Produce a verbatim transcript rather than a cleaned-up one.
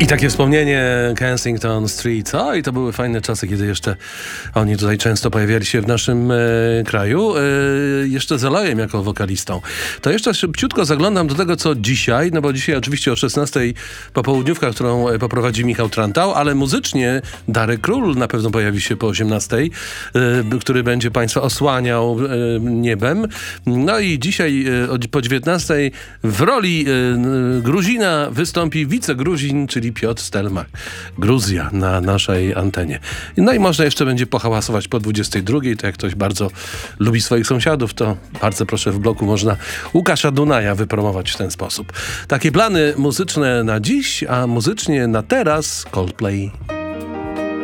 I takie wspomnienie Kensington Street. O, i to były fajne czasy, kiedy jeszcze oni tutaj często pojawiali się w naszym e, kraju. E, jeszcze z Elojem jako wokalistą. To jeszcze szybciutko zaglądam do tego, co dzisiaj, no bo dzisiaj oczywiście o szesnastej popołudniówka, którą poprowadzi Michał Trantał, ale muzycznie Darek Król na pewno pojawi się po osiemnastej, e, który będzie Państwa osłaniał e, niebem. No i dzisiaj e, po dziewiętnastej w roli e, Gruzina wystąpi wicegruzin, czyli Piotr Stelmach. Gruzja na naszej antenie. No i można jeszcze będzie pohałasować po dwudziestej drugiej. To jak ktoś bardzo lubi swoich sąsiadów, to bardzo proszę, w bloku można Łukasza Dunaja wypromować w ten sposób. Takie plany muzyczne na dziś, a muzycznie na teraz Coldplay.